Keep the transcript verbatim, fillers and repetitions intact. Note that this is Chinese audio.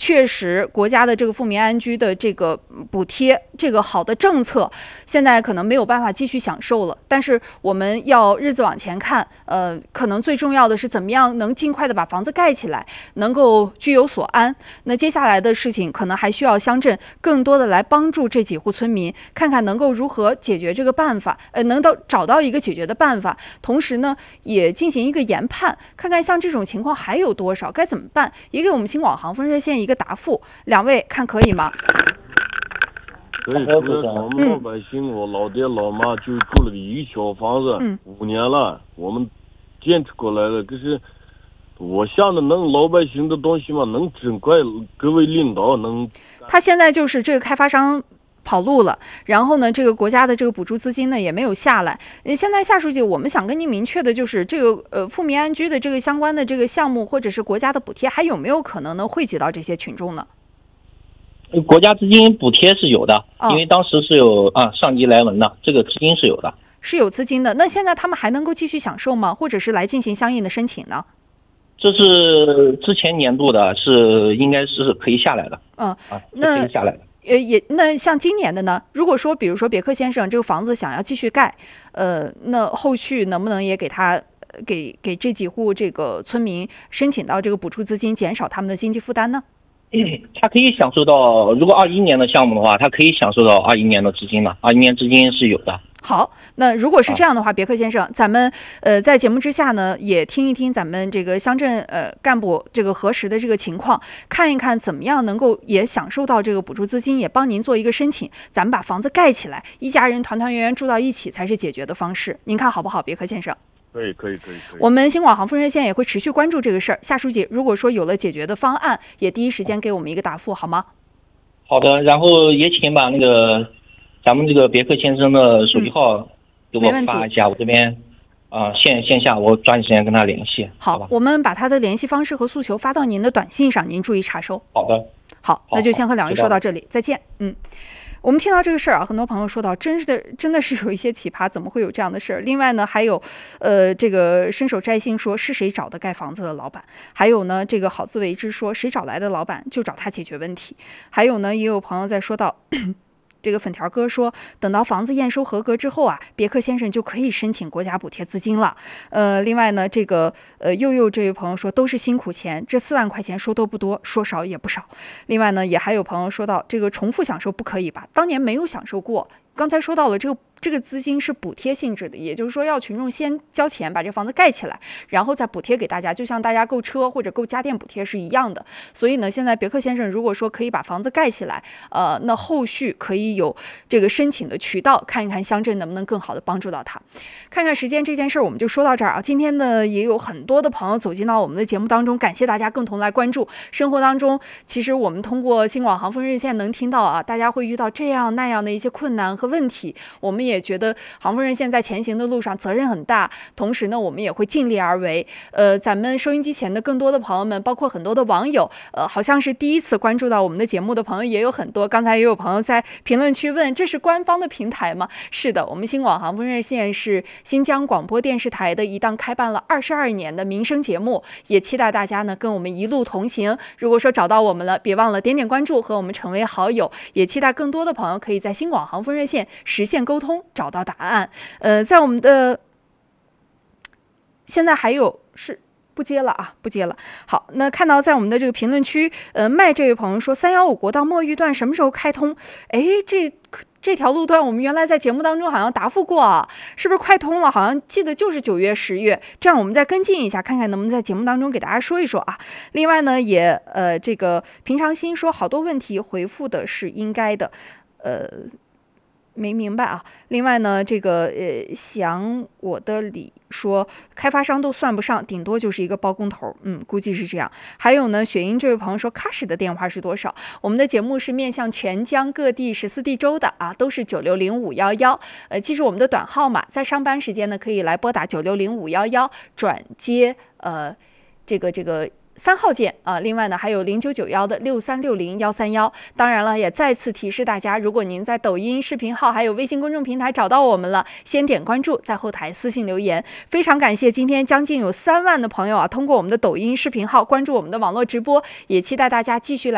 确实国家的这个富民安居的这个补贴，这个好的政策，现在可能没有办法继续享受了。但是我们要日子往前看，呃，可能最重要的是怎么样能尽快的把房子盖起来，能够居有所安。那接下来的事情可能还需要乡镇更多的来帮助这几户村民，看看能够如何解决这个办法，呃，能到找到一个解决的办法。同时呢，也进行一个研判，看看像这种情况还有多少，该怎么办，也给我们新广航风热线一个答复。两位看可以吗？ 可以，主要是我们老百姓，我老爹老妈就住了个一小房子， 嗯、 五年了，我们坚持过来了。可是我想的能老百姓的东西嘛，能整怪各位领导能。 他现在就是这个开发商跑路了，然后呢，这个国家的这个补助资金呢也没有下来。现在夏书记，我们想跟您明确的就是，这个呃富民安居的这个相关的这个项目，或者是国家的补贴，还有没有可能能惠及到这些群众呢？ 国家资金补贴是有的， 哦、 因为当时是有啊上级来文的，这个资金是有的， 是有资金的。那现在他们还能够继续享受吗？或者是来进行相应的申请呢？ 这是之前年度的，是应该是可以下来的。 嗯， 啊， 那可以下来的。 呃，也那像今年的呢？如果说，比如说别克先生这个房子想要继续盖，呃，那后续能不能也给他给给这几户这个村民申请到这个补助资金，减少他们的经济负担呢？ 他可以享受到，如果二一年的项目的话，他可以享受到二一年的资金了，二一年资金是有的。 好，那如果是这样的话，别克先生，咱们呃在节目之下呢，也听一听咱们这个乡镇呃干部这个核实的这个情况，看一看怎么样能够也享受到这个补助资金，也帮您做一个申请，咱们把房子盖起来，一家人团团圆圆住到一起才是解决的方式。您看好不好，别克先生？ 可以，可以，可以，可以。 我们新广航风热线也会持续关注这个事儿。夏书记，如果说有了解决的方案，也第一时间给我们一个答复，好吗？ 好的，然后也请把那个咱们这个别克先生的手机号给我发一下，嗯、我这边啊、呃、线线下我抓紧时间跟他联系。 好， 好我们把他的联系方式和诉求发到您的短信上，您注意查收。 好的， 好，那就先和两位说到这里，再见。嗯。我们听到这个事儿啊，很多朋友说到，真是的，真的是有一些奇葩，怎么会有这样的事儿？另外呢，还有，呃，这个伸手摘星说是谁找的盖房子的老板？还有呢，这个好自为之说谁找来的老板就找他解决问题。还有呢，也有朋友在说到。这个粉条哥说，等到房子验收合格之后啊，别克先生就可以申请国家补贴资金了。呃，另外呢，这个呃佑佑这位朋友说，都是辛苦钱，这四万块钱说多不多，说少也不少。另外呢，也还有朋友说到，这个重复享受不可以吧？当年没有享受过。刚才说到了这个这个资金是补贴性质的，也就是说要群众先交钱把这房子盖起来，然后再补贴给大家，就像大家购车或者购家电补贴是一样的。所以呢，现在别克先生如果说可以把房子盖起来，呃，那后续可以有这个申请的渠道，看一看乡镇能不能更好的帮助到他。看看时间，这件事我们就说到这儿啊。今天呢，也有很多的朋友走进到我们的节目当中，感谢大家共同来关注生活当中。其实我们通过新广航风热线能听到啊，大家会遇到这样那样的一些困难和问题，我们也觉得航风热线在前行的路上责任很大，同时呢，我们也会尽力而为。呃，咱们收音机前的更多的朋友们，包括很多的网友，呃，好像是第一次关注到我们的节目的朋友也有很多。刚才也有朋友在评论区问，这是官方的平台吗？是的，我们新广航风热线是新疆广播电视台的一档开办了二十二年的民生节目，也期待大家呢跟我们一路同行。如果说找到我们了，别忘了点点关注和我们成为好友，也期待更多的朋友可以在新广航风热线实现沟通，找到答案。呃，在我们的现在还有是不接了啊，不接了。好，那看到在我们的这个评论区，呃，麦这位朋友说三幺五国道墨玉段什么时候开通？哎，这这条路段我们原来在节目当中好像答复过啊，是不是快通了？好像记得就是九月、十月，这样我们再跟进一下，看看能不能在节目当中给大家说一说啊。另外呢，也呃，这个平常心说好多问题回复的是应该的，呃。没明白啊。另外呢，这个呃，想我的理说，开发商都算不上，顶多就是一个包工头，嗯，估计是这样。还有呢，雪英这位朋友说，喀什的电话是多少？我们的节目是面向全疆各地十四地州的啊，都是九六零五幺幺。呃，记住我们的短号码，在上班时间呢，可以来拨打九六零五幺幺转接呃这个这个。三号键啊，另外呢还有零九九幺的六三六零幺三幺。当然了，也再次提示大家，如果您在抖音视频号还有微信公众平台找到我们了，先点关注，在后台私信留言。非常感谢今天将近有三万的朋友啊，通过我们的抖音视频号关注我们的网络直播，也期待大家继续来。